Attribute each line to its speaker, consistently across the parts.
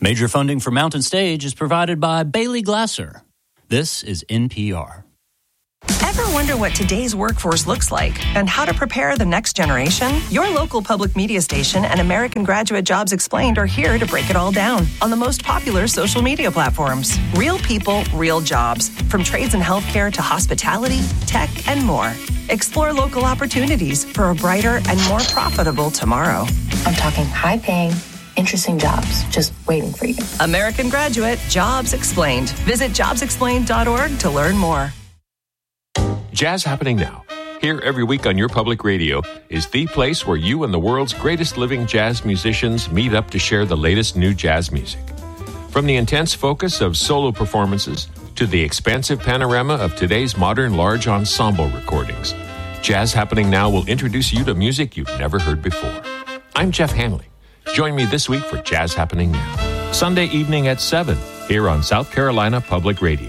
Speaker 1: Major funding for Mountain Stage is provided by Bailey Glasser. This is NPR.
Speaker 2: Ever wonder what today's workforce looks like and how to prepare the next generation? Your local public media station and American Graduate Jobs Explained are here to break it all down on the most popular social media platforms. Real people, real jobs, from trades and healthcare to hospitality, tech, and more. Explore local opportunities for a brighter and more profitable tomorrow.
Speaker 3: I'm talking high-paying, interesting jobs just waiting for you.
Speaker 2: American Graduate Jobs Explained. Visit jobsexplained.org to learn more.
Speaker 4: Jazz Happening Now, here every week on your public radio, is the place where you and the world's greatest living jazz musicians meet up to share the latest new jazz music. From the intense focus of solo performances to the expansive panorama of today's modern large ensemble recordings, Jazz Happening Now will introduce you to music you've never heard before. I'm Jeff Hanley. Join me this week for Jazz Happening Now, Sunday evening at 7, here on South Carolina Public Radio.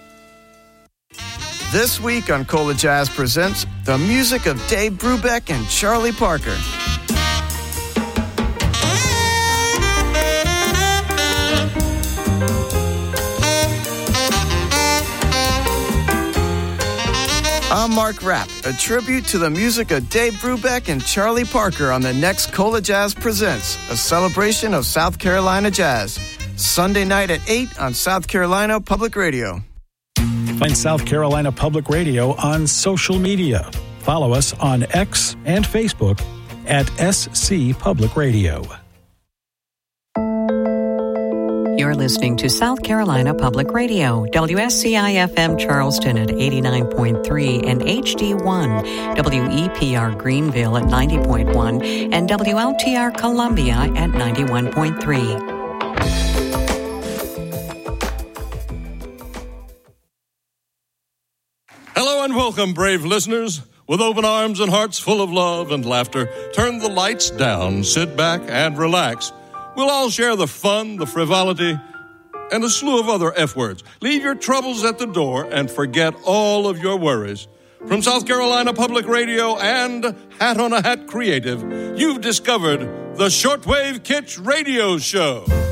Speaker 5: This week on Cola Jazz presents the music of Dave Brubeck and Charlie Parker. I'm Mark Rapp, a tribute to the music of Dave Brubeck and Charlie Parker on the next Cola Jazz Presents, a celebration of South Carolina jazz. Sunday night at 8 on South Carolina Public Radio.
Speaker 6: Find South Carolina Public Radio on social media. Follow us on X and Facebook at SC Public Radio.
Speaker 7: You're listening to South Carolina Public Radio, WSCI-FM Charleston at 89.3 and HD1, WEPR Greenville at 90.1, and WLTR Columbia at 91.3.
Speaker 8: Hello and welcome, brave listeners. With open arms and hearts full of love and laughter, turn the lights down, sit back, and relax. We'll all share the fun, the frivolity, and a slew of other F words. Leave your troubles at the door and forget all of your worries. From South Carolina Public Radio and Hat on a Hat Creative, you've discovered the Shortwave Kitsch Radio Show.